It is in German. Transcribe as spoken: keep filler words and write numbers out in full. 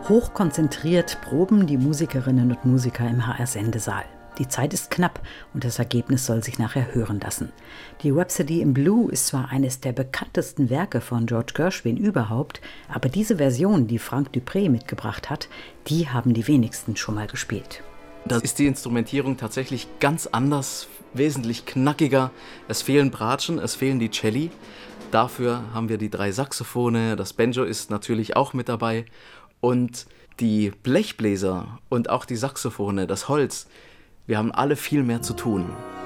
Hochkonzentriert proben die Musikerinnen und Musiker im H R-Sendesaal. Die Zeit ist knapp und das Ergebnis soll sich nachher hören lassen. Die Rhapsody in Blue ist zwar eines der bekanntesten Werke von George Gershwin überhaupt, aber diese Version, die Frank Dupré mitgebracht hat, die haben die wenigsten schon mal gespielt. Da ist die Instrumentierung tatsächlich ganz anders, wesentlich knackiger. Es fehlen Bratschen, es fehlen die Celli. Dafür haben wir die drei Saxophone, das Banjo ist natürlich auch mit dabei. Und die Blechbläser und auch die Saxophone, das Holz, wir haben alle viel mehr zu tun.